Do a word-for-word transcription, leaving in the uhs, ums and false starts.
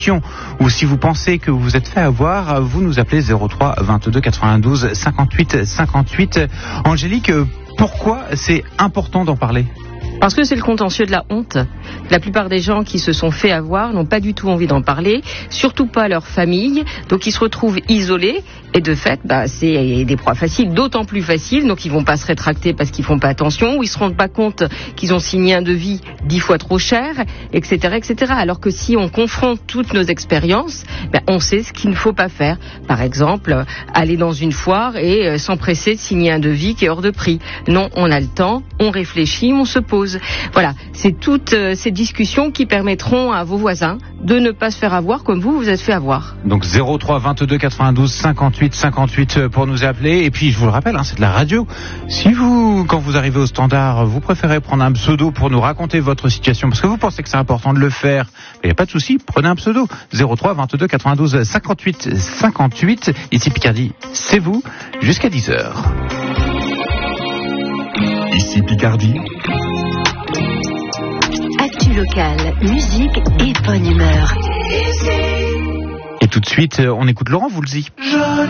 ou si vous pensez que vous vous êtes fait avoir, vous nous appelez zéro trois vingt-deux quatre-vingt-douze cinquante-huit cinquante-huit. Angélique, pourquoi c'est important d'en parler ? Parce que c'est le contentieux de la honte. La plupart des gens qui se sont fait avoir n'ont pas du tout envie d'en parler, surtout pas leur famille, donc ils se retrouvent isolés, et de fait, bah, c'est des proies faciles, d'autant plus faciles, donc ils vont pas se rétracter parce qu'ils font pas attention, ou ils se rendent pas compte qu'ils ont signé un devis dix fois trop cher, et cetera, et cetera. Alors que si on confronte toutes nos expériences, bah, on sait ce qu'il ne faut pas faire. Par exemple, aller dans une foire et euh, s'empresser de signer un devis qui est hors de prix. Non, on a le temps, on réfléchit, on se pose. Voilà, c'est toutes euh, ces discussions qui permettront à vos voisins de ne pas se faire avoir comme vous vous êtes fait avoir. Donc zéro trois vingt-deux quatre-vingt-douze cinquante-huit cinquante-huit pour nous appeler. Et puis je vous le rappelle, hein, c'est de la radio. Si vous, quand vous arrivez au standard, vous préférez prendre un pseudo pour nous raconter votre situation, parce que vous pensez que c'est important de le faire, il n'y a pas de souci, prenez un pseudo. zéro trois vingt-deux quatre-vingt-douze cinquante-huit cinquante-huit. Ici Picardie, c'est vous, jusqu'à dix heures. Ici Picardie. Actu locale, musique et bonne humeur. Et tout de suite, on écoute Laurent Voulzy.